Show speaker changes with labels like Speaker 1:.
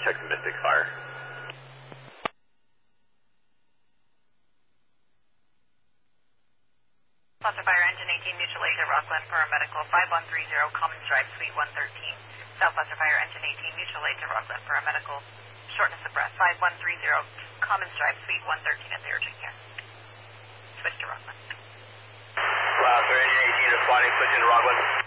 Speaker 1: check the Mystic Fire.
Speaker 2: Foster Fire Engine 18, mutual aid to Rockland for a medical 5130, Commons Drive, Suite 113. Southwestern Fire Engine 18, mutual aid to Rockland for a medical shortness of breath 5130, Commons Drive, Suite 113 at the urgent care. Switch to Rockland.
Speaker 1: Engine 18 responding, switch into Rockland.